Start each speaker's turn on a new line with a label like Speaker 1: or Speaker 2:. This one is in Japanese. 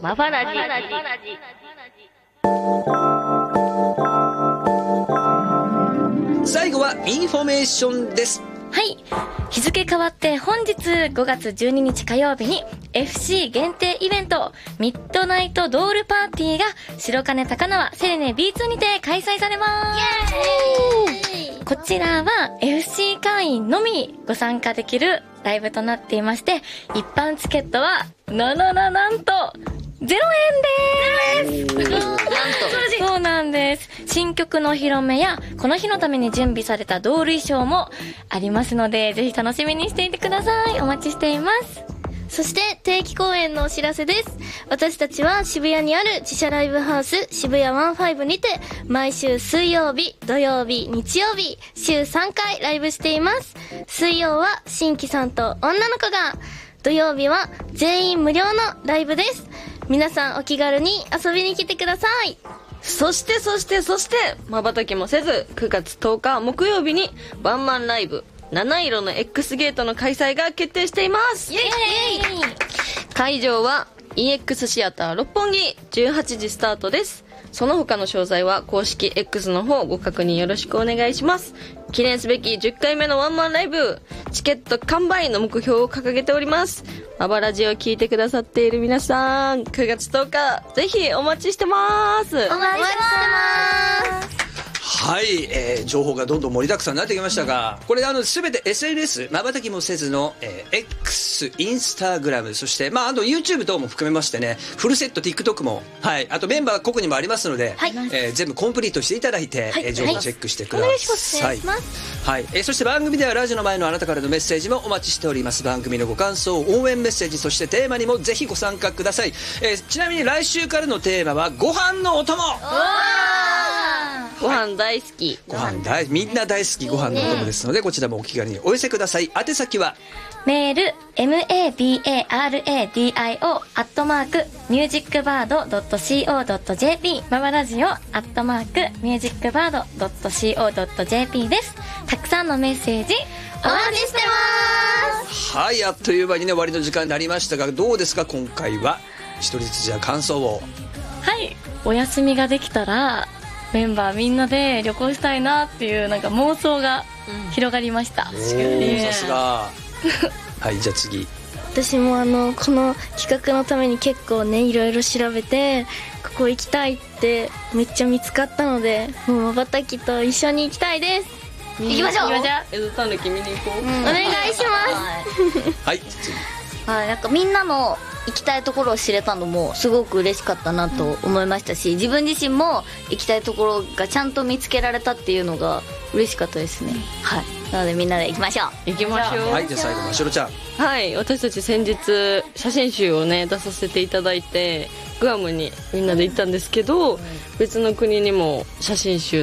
Speaker 1: マバラジ。
Speaker 2: 最後はインフォメーションです。
Speaker 3: はい。日付変わって本日5月12日火曜日に FC 限定イベントミッドナイトドールパーティーが白金高輪セレネ B2 にて開催されます。イエーイ！こちらは FC 会員のみご参加できるライブとなっていまして、一般チケットはなんと0円です。そうなんです。新曲の披露目やこの日のために準備されたドール衣装もありますので、ぜひ楽しみにしていてください。お待ちしています。
Speaker 4: そして定期公演のお知らせです。私たちは渋谷にある自社ライブハウス渋谷15にて毎週水曜日、土曜日、日曜日週3回ライブしています。水曜は新規さんと女の子が、土曜日は全員無料のライブです。皆さんお気軽に遊びに来てください。
Speaker 1: そして瞬きもせず9月10日木曜日にワンマンライブ七色の X ゲートの開催が決定しています。
Speaker 4: イエーイ！
Speaker 1: 会場は EX シアター六本木18時スタートです。その他の詳細は公式 X の方ご確認よろしくお願いします。記念すべき10回目のワンマンライブ、チケット完売の目標を掲げております。マバラジを聞いてくださっている皆さん、9月10日ぜひお待ちしてます。
Speaker 4: お待ちしてます。
Speaker 2: はい、情報がどんどん盛りだくさんになってきましたが、これ全て SNS 瞬きもせずの、X、インスタグラム、そしてあと YouTube 等も含めましてね、フルセット TikTok も、はい、あとメンバー個々にもありますので、
Speaker 4: はい、
Speaker 2: 全部コンプリートしていただいて、
Speaker 4: はい、
Speaker 2: 情報チェックしてください。
Speaker 4: お願いします。お願いします。
Speaker 2: はい、そして番組ではラジオの前のあなたからのメッセージもお待ちしております。番組のご感想、応援メッセージ、そしてテーマにもぜひご参加ください。ちなみに来週からのテーマはご飯のお供。
Speaker 1: ご飯大好き。
Speaker 2: みんな大好きご飯のお供ですので、こちらもお気軽にお寄せください。宛先は
Speaker 3: メール mabaradio@musicbird.co.jp ママラジオ@musicbird.co.jp です。たくさんのメッセージ
Speaker 4: お待ちしてます。
Speaker 2: はい、あっという間にね終わりの時間になりましたが、どうですか今回は。一人ずつじゃあ感想を。
Speaker 3: はい、お休みができたらメンバーみんなで旅行したいなっていうなんか妄想が広がりました。
Speaker 2: さすが。はい、じゃあ次。
Speaker 4: 私もこの企画のために結構ねいろいろ調べて、ここ行きたいってめっちゃ見つかったので、もうまばたきと一緒に行きたいです。行きましょう。
Speaker 1: 江戸たぬき見に行こう。
Speaker 4: お願いします。
Speaker 2: はい、次。
Speaker 5: はい、なんかみんなの行きたいところを知れたのもすごく嬉しかったなと思いましたし、自分自身も行きたいところがちゃんto見つけられたっていうのが嬉しかったですね。はい、なのでみんなで行きましょう。
Speaker 1: 行きましょう。
Speaker 2: はい、じゃあ最後ましろちゃん。
Speaker 1: はい、私たち先日写真集をね出させていただいて、グアムにみんなで行ったんですけど、別の国にも写真集